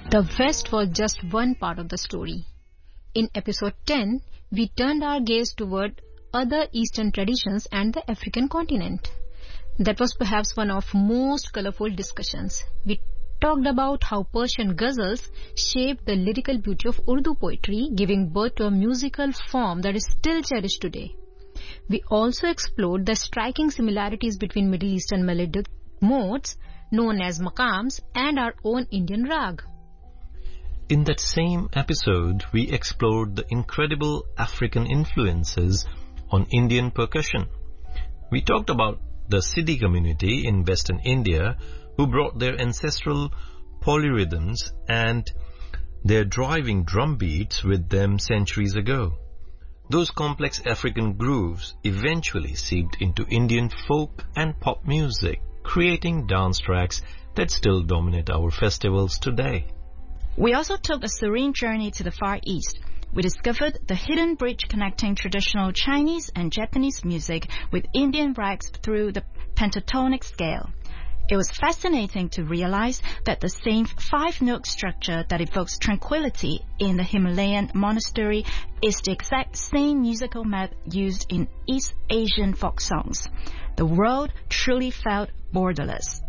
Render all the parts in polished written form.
The West was just one part of the story. In episode 10, we turned our gaze toward other Eastern traditions and the African continent. That was perhaps one of most colorful discussions. We talked about how Persian ghazals shaped the lyrical beauty of Urdu poetry, giving birth to a musical form that is still cherished today. We also explored the striking similarities between Middle Eastern melodic modes, known as maqams, and our own Indian rag. In that same episode, we explored the incredible African influences on Indian percussion. We talked about the Siddhi community in Western India who brought their ancestral polyrhythms and their driving drum beats with them centuries ago. Those complex African grooves eventually seeped into Indian folk and pop music, creating dance tracks that still dominate our festivals today. We also took a serene journey to the Far East. We discovered the hidden bridge connecting traditional Chinese and Japanese music with Indian rags through the pentatonic scale. It was fascinating to realize that the same five-note structure that evokes tranquility in the Himalayan monastery is the exact same musical method used in East Asian folk songs. The world truly felt borderless.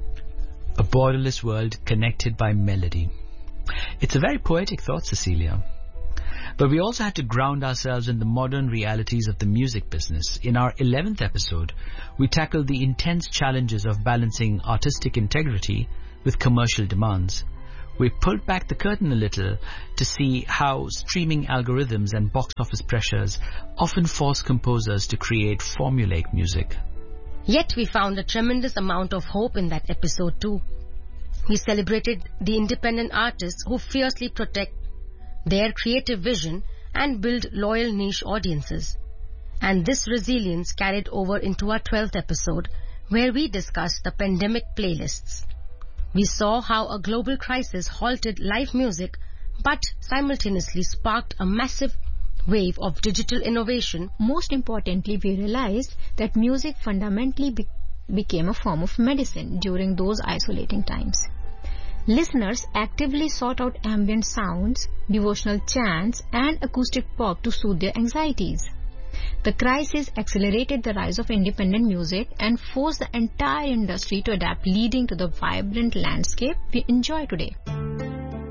A borderless world connected by melody. It's a very poetic thought, Cecilia. But we also had to ground ourselves in the modern realities of the music business. In our 11th episode, we tackled the intense challenges of balancing artistic integrity with commercial demands. We pulled back the curtain a little to see how streaming algorithms and box office pressures often force composers to create formulaic music. Yet we found a tremendous amount of hope in that episode too. We celebrated the independent artists who fiercely protect their creative vision and build loyal niche audiences. And this resilience carried over into our 12th episode, where we discussed the pandemic playlists. We saw how a global crisis halted live music, but simultaneously sparked a massive wave of digital innovation. Most importantly, we realized that music fundamentally became a form of medicine during those isolating times. Listeners actively sought out ambient sounds, devotional chants, and acoustic pop to soothe their anxieties. The crisis accelerated the rise of independent music and forced the entire industry to adapt, leading to the vibrant landscape we enjoy today.